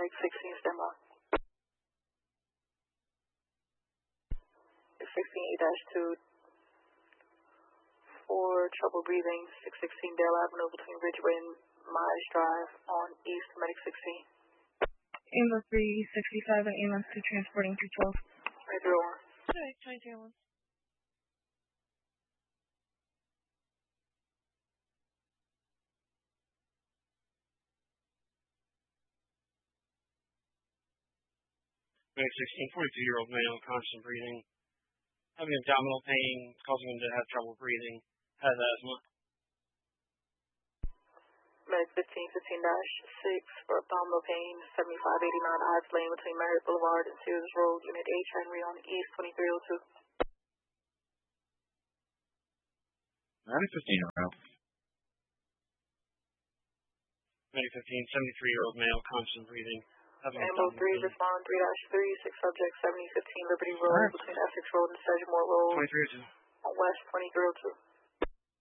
Medic 16, standby. 16A-2 for trouble breathing, 616 Dale Avenue between Ridgeway and Mize Drive on East, Medic 16. Ambulance 365 and ambulance 2 transporting 312. 301. Okay, 201. Medic 16, 42-year-old male, constant breathing, having abdominal pain, causing him to have trouble breathing, has asthma. Medic 15-6 for abdominal pain, 7589 Ives Lane between Merritt Boulevard and Sears Road, Unit H Henry on East 2302. Medic 15 around. Medic 15, 73-year-old male, constant breathing, having Ambo abdominal 3, pain. respond 3-3, 6 subjects, 7015 Liberty Road between Essex Road and Sedgemore Road 2302. on West 2302.